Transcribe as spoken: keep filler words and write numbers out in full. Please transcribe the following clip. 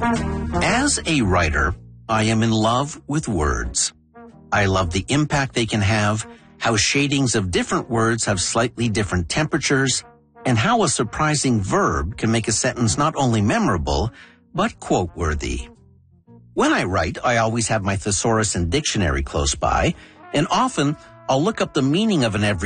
As a writer, I am in love with words. I love the impact they can have, how shadings of different words have slightly different temperatures, and how a surprising verb can make a sentence not only memorable, but quote-worthy. When I write, I always have my thesaurus and dictionary close by, and often I'll look up the meaning of an everyday